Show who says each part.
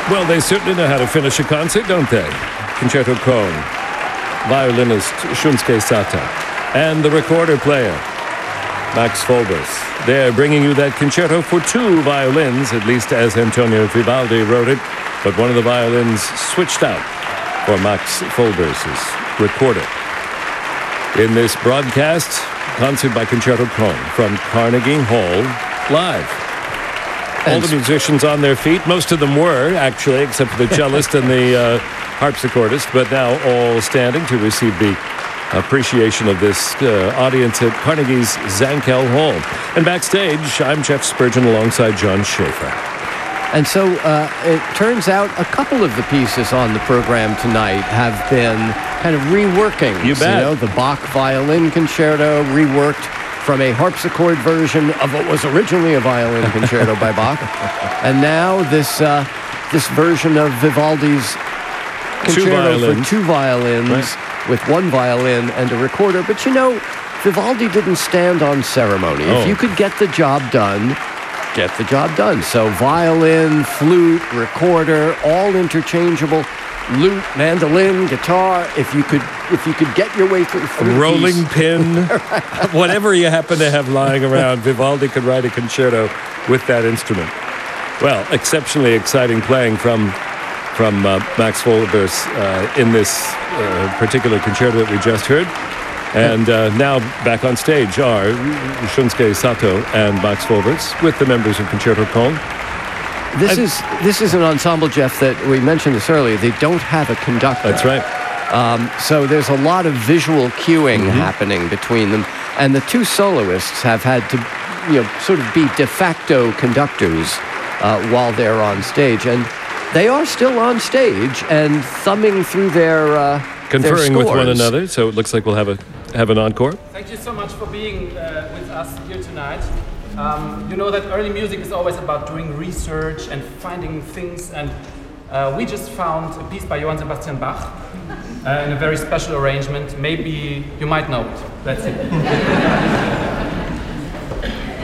Speaker 1: Well, they certainly know how to finish a concert, don't they? Concerto Cone, violinist Shunsuke Sato, and the recorder player, Max Folbers. They're bringing you that concerto for two violins, at least as Antonio Vivaldi wrote it, but one of the violins switched out for Max Folbers' recorder. In this broadcast, concert by Concerto Cone from Carnegie Hall, live. All the musicians on their feet. Most of them were, actually, except for the cellist and the harpsichordist, but now all standing to receive the appreciation of this audience at Carnegie's Zankel Hall. And backstage, I'm Jeff Spurgeon alongside John Schaefer.
Speaker 2: And so it turns out a couple of the pieces on the program tonight have been kind of reworking.
Speaker 1: You bet.
Speaker 2: You know, the Bach Violin Concerto reworked from a harpsichord version of what was originally a violin concerto by Bach. And now this version of Vivaldi's concerto for two violins, right, with one violin and a recorder. But you know, Vivaldi didn't stand on ceremony. If you could get the job done, get the job done. So violin, flute, recorder, all interchangeable. Lute, mandolin, guitar. If you could get your way through
Speaker 1: a rolling pin, whatever you happen to have lying around, Vivaldi could write a concerto with that instrument. Well, exceptionally exciting playing from Max Folbers in this particular concerto that we just heard. And now back on stage are Shunsuke Sato and Max Folbers with the members of Concerto Cone.
Speaker 2: This is an ensemble, Jeff, that we mentioned this earlier. They don't have a conductor.
Speaker 1: That's right.
Speaker 2: So there's a lot of visual cueing happening between them. And the two soloists have had to, sort of be de facto conductors while they're on stage. And they are still on stage and thumbing through their
Speaker 1: conferring
Speaker 2: their
Speaker 1: with one another. So it looks like we'll have an encore.
Speaker 3: Thank you so much for being with us here tonight. You know that early music is always about doing research and finding things, and we just found a piece by Johann Sebastian Bach in a very special arrangement. Maybe you might know it. That's it.